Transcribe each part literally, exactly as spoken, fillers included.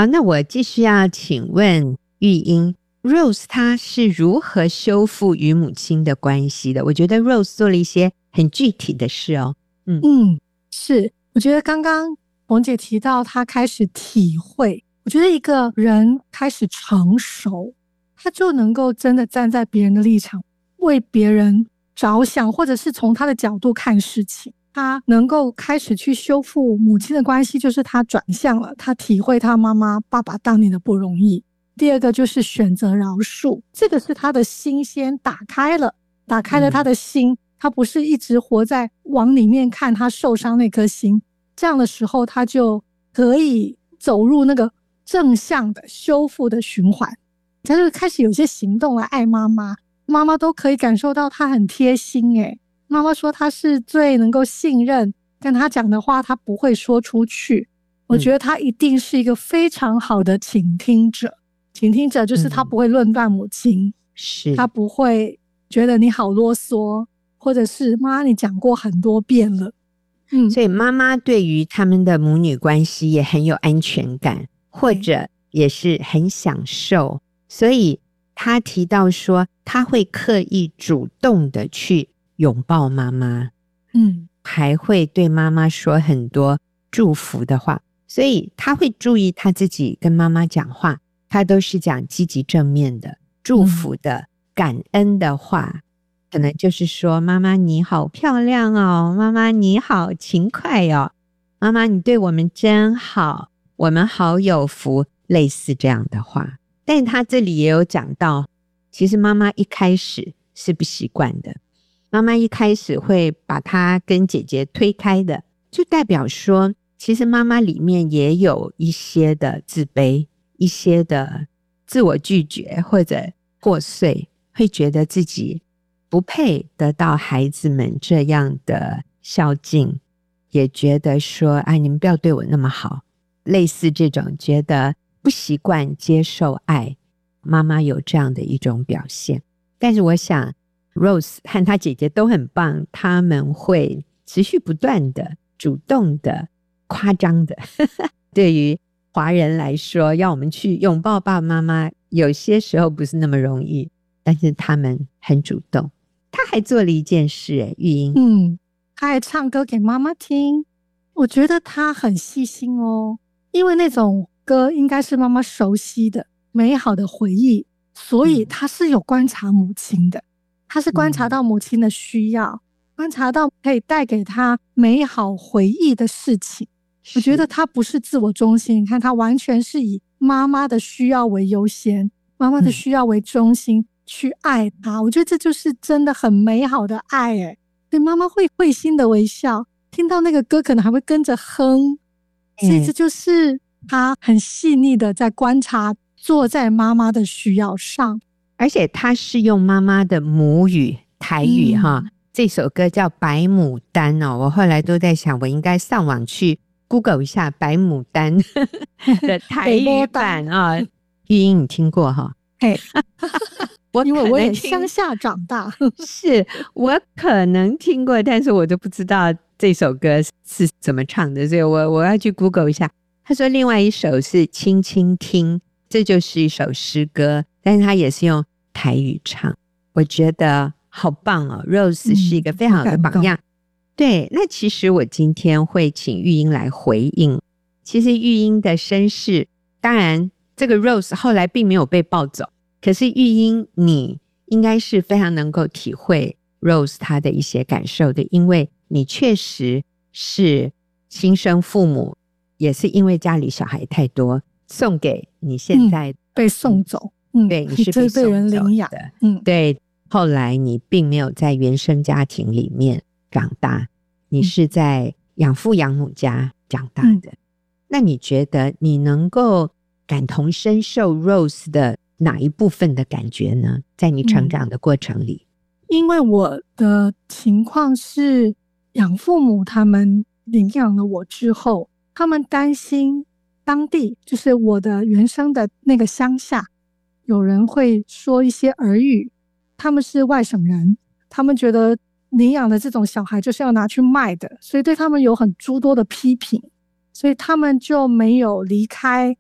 好，那我继续要请问玉英 Rose 她是如何修复与母亲的关系的？我觉得 Rose 做了一些很具体的事哦。 嗯嗯，是，我觉得刚刚冯姐提到她开始体会，我觉得一个人开始成熟，他就能够真的站在别人的立场，为别人着想，或者是从他的角度看事情。他能够开始去修复母亲的关系，就是他转向了，他体会他妈妈爸爸当年的不容易。第二个就是选择饶恕，这个是他的心先打开了，打开了他的心，嗯，他不是一直活在往里面看他受伤那颗心，这样的时候他就可以走入那个正向的修复的循环，他就开始有些行动来爱妈妈，妈妈都可以感受到他很贴心耶。妈妈说他是最能够信任，跟他讲的话他不会说出去。我觉得他一定是一个非常好的倾听者，倾听者就是他不会论断母亲，是他不会觉得你好啰嗦，或者是妈你讲过很多遍了。 嗯，所以妈妈对于他们的母女关系也很有安全感，或者也是很享受。所以他提到说他会刻意主动的去拥抱妈妈，嗯，还会对妈妈说很多祝福的话，所以他会注意他自己跟妈妈讲话，他都是讲积极正面的、祝福的、嗯、感恩的话，可能就是说妈妈你好漂亮哦，妈妈你好勤快哦，妈妈你对我们真好，我们好有福，类似这样的话。但他这里也有讲到，其实妈妈一开始是不习惯的，妈妈一开始会把她跟姐姐推开的，就代表说其实妈妈里面也有一些的自卑，一些的自我拒绝或者破碎，会觉得自己不配得到孩子们这样的孝敬，也觉得说哎，你们不要对我那么好，类似这种觉得不习惯接受爱，妈妈有这样的一种表现。但是我想Rose 和她姐姐都很棒，他们会持续不断的、主动的、夸张的对于华人来说，要我们去拥抱爸爸妈妈，有些时候不是那么容易，但是他们很主动。他还做了一件事耶，玉英， 嗯，他还唱歌给妈妈听，我觉得他很细心哦，因为那种歌应该是妈妈熟悉的、美好的回忆，所以他是有观察母亲的。他是观察到母亲的需要、嗯、观察到可以带给他美好回忆的事情。我觉得他不是自我中心，你看他完全是以妈妈的需要为优先，妈妈的需要为中心、嗯、去爱他。我觉得这就是真的很美好的爱耶。对，妈妈会会心的微笑，听到那个歌可能还会跟着哼，所以这就是他很细腻的在观察，坐在妈妈的需要上。 而且他是用妈妈的母语台语、嗯、哈，这首歌叫白牡丹哦，我后来都在想我应该上网去 Google 一下白牡丹的台语版啊、哦。玉英你听过哈？ 嘿我因为我也乡下长大是我可能听过，但是我都不知道这首歌是怎么唱的，所以我我要去 Google 一下。他说另外一首是轻轻听，这就是一首诗歌，但是他也是用台语唱，我觉得好棒哦。 Rose 是一个非常好的榜样、嗯、对。那其实我今天会请玉英来回应，其实玉英的身世，当然这个 Rose 后来并没有被抱走，可是玉英你应该是非常能够体会 Rose 她的一些感受的，因为你确实是亲生父母，也是因为家里小孩太多送给你现在、嗯、 被送走，嗯， 对，你是被被人领养的，嗯，对。后来你并没有在原生家庭里面长大，你是在养父养母家长大的、嗯、那你觉得你能够感同身受 Rose 的哪一部分的感觉呢？在你成长的过程里、 嗯、因为我的情况是养父母他们领养了我之后，他们担心当地就是我的原生的那个乡下有人会说一些耳语，他们是外省人，他们觉得领养的这种小孩就是要拿去卖的，所以对他们有很诸多的批评，所以他们就没有离开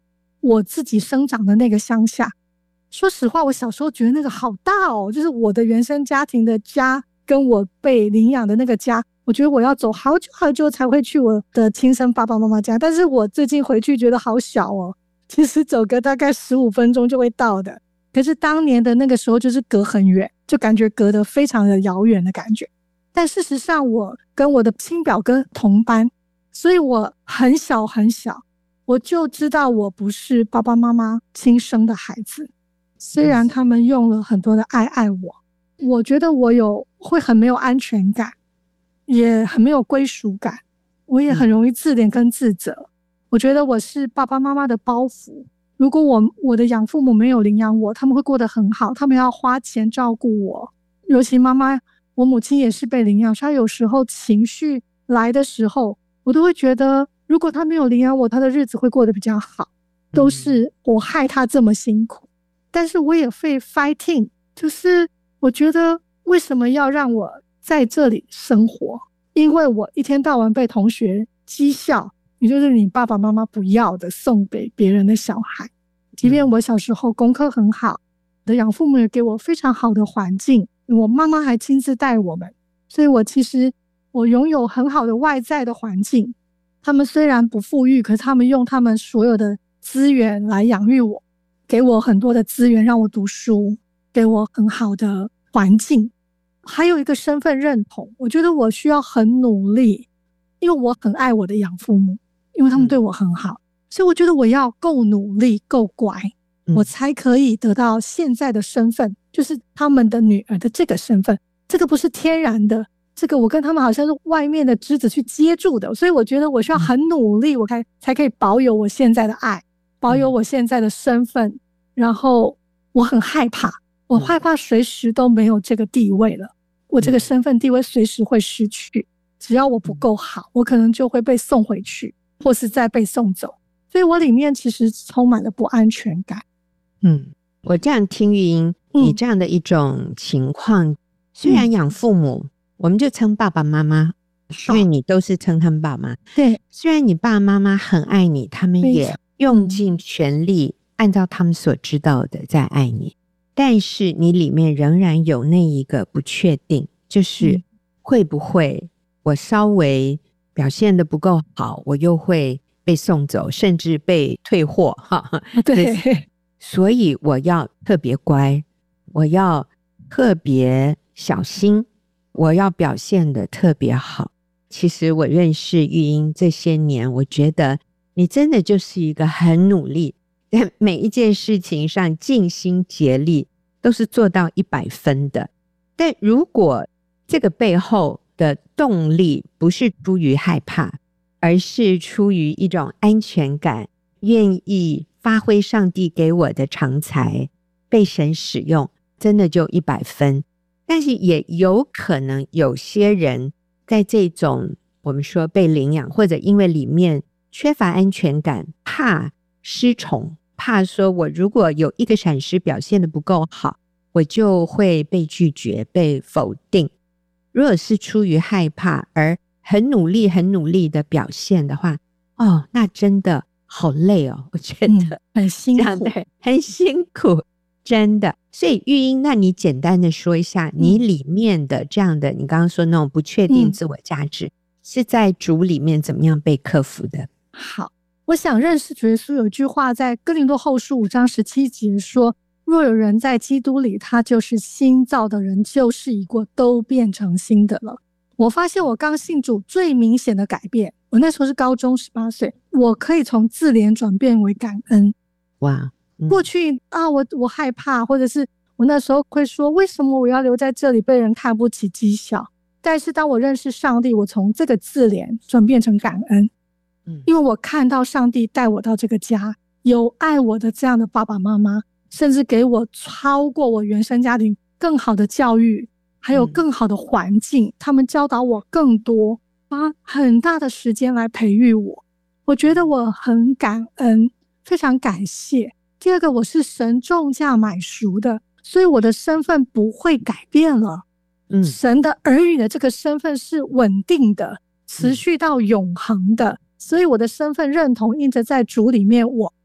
我自己生长的那个乡下。说实话，我小时候觉得那个好大哦，就是我的原生家庭的家跟我被领养的那个家，我觉得我要走好久好久才会去我的亲生爸爸妈妈家，但是我最近回去觉得好小哦，其实走个大概十五分钟就会到的，可是当年的那个时候就是隔很远，就感觉隔得非常的遥远的感觉。但事实上我跟我的亲表哥同班，所以我很小很小我就知道我不是爸爸妈妈亲生的孩子，虽然他们用了很多的爱爱我，我觉得我有会很没有安全感，也很没有归属感，我也很容易自怜跟自责。我觉得我是爸爸妈妈的包袱，如果我我的养父母没有领养我，他们会过得很好，他们要花钱照顾我，尤其妈妈我母亲也是被领养，她有时候情绪来的时候，我都会觉得如果她没有领养我，她的日子会过得比较好，都是我害她这么辛苦。但是我也会 fighting， 就是我觉得为什么要让我在这里生活，因为我一天到晚被同学讥笑，也就是你爸爸妈妈不要的送给别人的小孩。即便我小时候功课很好，我的养父母也给我非常好的环境，我妈妈还亲自带我们，所以我其实我拥有很好的外在的环境。他们虽然不富裕，可是他们用他们所有的资源来养育我，给我很多的资源让我读书，给我很好的环境。还有一个身份认同，我觉得我需要很努力，因为我很爱我的养父母，因为他们对我很好，所以我觉得我要够努力够乖，我才可以得到现在的身份，就是他们的女儿的这个身份。这个不是天然的，这个我跟他们好像是外面的枝子去接住的，所以我觉得我需要很努力，我才才可以保有我现在的爱，保有我现在的身份。然后我很害怕，我害怕随时都没有这个地位了，我这个身份地位随时会失去，只要我不够好，我可能就会被送回去，或是再被送走。所以我里面其实充满了不安全感。 嗯，我这样听玉英，你这样的一种情况，嗯、虽然养父母、嗯、我们就称爸爸妈妈，因为你都是称他们爸妈。 对， 虽然你爸爸妈妈很爱你，他们也用尽全力、嗯、按照他们所知道的在爱你，但是你里面仍然有那一个不确定，就是会不会我稍微表现得不够好，我又会被送走，甚至被退货。 对， 所以我要特别乖，我要特别小心，我要表现得特别好。其实我认识玉英这些年，我觉得你真的就是一个很努力，在每一件事情上尽心竭力，都是做到一百分的。但如果这个背后的动力不是出于害怕，而是出于一种安全感，愿意发挥上帝给我的长才，被神使用，真的就一百分。但是也有可能有些人在这种我们说被领养，或者因为里面缺乏安全感，怕失宠，怕说我如果有一个闪失表现得不够好，我就会被拒绝被否定。如果是出于害怕而很努力很努力的表现的话，哦，那真的好累哦，我觉得、嗯、 很辛苦， 很辛苦，真的。所以玉英，那你简单的说一下你里面的这样的、嗯、你刚刚说那种不确定自我价值、嗯、是在主里面怎么样被克服的？ 好，我想认识主耶稣有句话在哥林多后书五章十七节说，若有人在基督里，他就是新造的人，旧事已过，都变成新的了。我发现我刚信主最明显的改变，我那时候是高中十八岁，我可以从自怜转变为感恩。 哇，嗯、 过去啊，我我害怕，或者是我那时候会说，为什么我要留在这里被人看不起讥笑？但是当我认识上帝，我从这个自怜转变成感恩，嗯，因为我看到上帝带我到这个家，有爱我的这样的爸爸妈妈，甚至给我超过我原生家庭更好的教育，还有更好的环境、嗯、他们教导我更多，花很大的时间来培育我，我觉得我很感恩，非常感谢。第二个，我是神重价买赎的，所以我的身份不会改变了、嗯、神的儿女的这个身份是稳定的，持续到永恒的、嗯、所以我的身份认同印着在主里面，我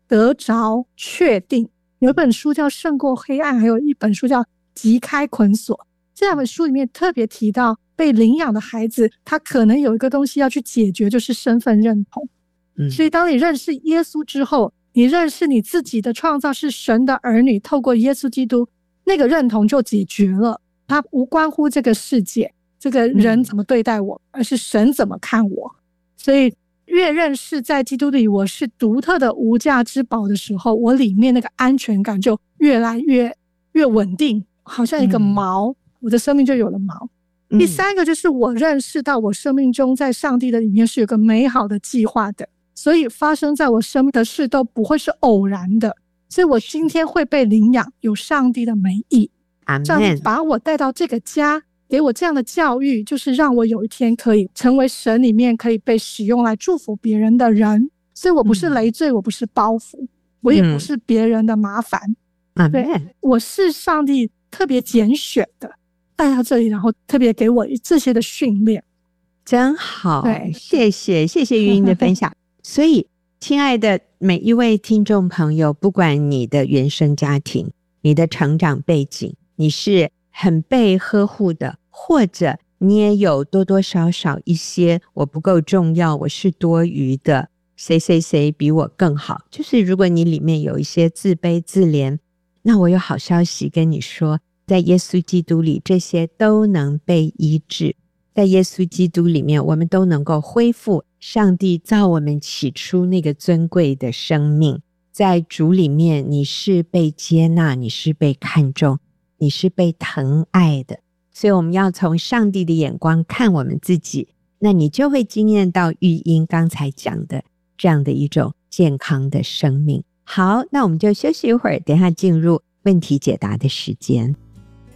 得着确定。有一本书叫《胜过黑暗》，还有一本书叫《击开捆锁》。这两本书里面特别提到，被领养的孩子他可能有一个东西要去解决，就是身份认同。嗯，所以当你认识耶稣之后，你认识你自己的创造是神的儿女，透过耶稣基督，那个认同就解决了。它无关乎这个世界这个人怎么对待我，而是神怎么看我。所以越认识在基督里我是独特的无价之宝的时候，我里面那个安全感就越来越越稳定，好像一个锚、嗯、我的生命就有了锚、嗯、第三个就是我认识到我生命中在上帝的里面是有个美好的计划的，所以发生在我生命的事都不会是偶然的，所以我今天会被领养有上帝的美意。上帝把我带到这个家，给我这样的教育，就是让我有一天可以成为神里面可以被使用来祝福别人的人。所以我不是累赘、嗯、我不是包袱，我也不是别人的麻烦、嗯、对，我是上帝特别拣选的带到这里，然后特别给我这些的训练。 真好，对，谢谢谢谢玉英的分享所以亲爱的每一位听众朋友，不管你的原生家庭，你的成长背景，你是很被呵护的，或者你也有多多少少一些我不够重要，我是多余的，谁谁谁比我更好，就是如果你里面有一些自卑自怜，那我有好消息跟你说，在耶稣基督里这些都能被医治，在耶稣基督里面我们都能够恢复上帝造我们起初那个尊贵的生命，在主里面你是被接纳，你是被看重，你是被疼爱的，所以我们要从上帝的眼光看我们自己，那你就会经验到玉英刚才讲的这样的一种健康的生命。好，那我们就休息一会儿，等一下进入问题解答的时间。